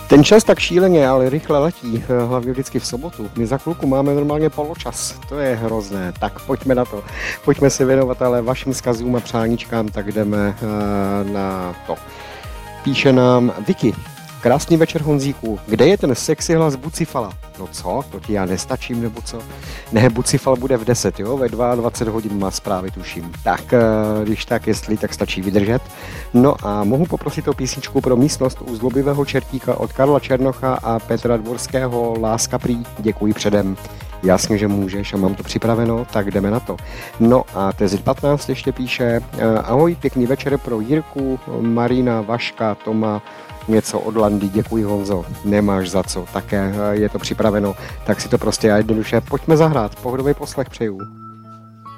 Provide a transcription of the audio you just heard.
Ten čas tak šíleně, ale rychle letí, hlavně vždycky v sobotu. My za chvilku máme normálně poločas, to je hrozné. Tak pojďme na to, pojďme se věnovat ale vašim vzkazům a přáníčkám, tak jdeme na to. Píše nám Vicky. Krásný večer, Honzíku. Kde je ten sexy hlas Bucifala? No co? To ti já nestačím, nebo co? Ne, Bucifal bude v 10, jo? Ve 22 hodin má zprávy, tuším. Tak, když tak, jestli, tak stačí vydržet. No a mohu poprosit o písničku pro místnost u zlobivého čertíka od Karla Černocha a Petra Dvorského Láska prý. Děkuji předem. Jasně, že můžeš a mám to připraveno, tak jdeme na to. No a Tezit 15 ještě píše ahoj, pěkný večer pro Jirku, Marina, Vaška, Toma, něco od Landy, děkuji Honzo, nemáš za co, také je to připraveno, tak si to prostě a jednoduše pojďme zahrát, pohodový poslech přeju.